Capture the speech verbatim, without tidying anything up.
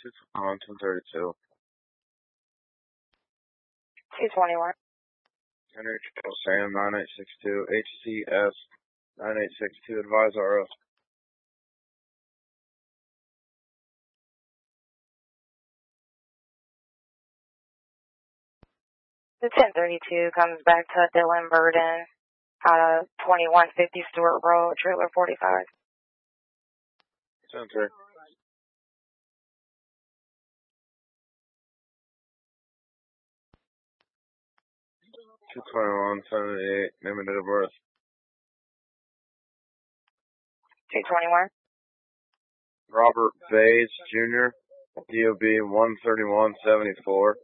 On ten thirty-two. two twenty-one. Henry Trail Sam nine eight six two, H C S nine eight six two, advise R O. The ten thirty-two comes back to Dylan Burden out of twenty-one fifty Stewart Road, trailer forty-five. ten three. two twenty-one, seventy-eight, name and date of birth. two twenty-one. Robert Vase Junior, D O B one thirty-one seventy-four.